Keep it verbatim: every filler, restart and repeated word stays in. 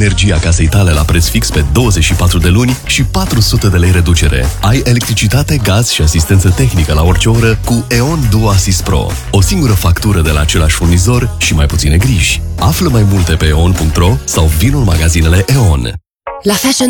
energia casei tale la preț fix pe douăzeci și patru de luni și patru sute de lei reducere. Ai electricitate, gaz și asistență tehnică la orice oră cu E O N Duo Assist Pro. O singură factură de la același furnizor și mai puține griji. Află mai multe pe eon punct ro sau vino în magazinele E O N. La Fashion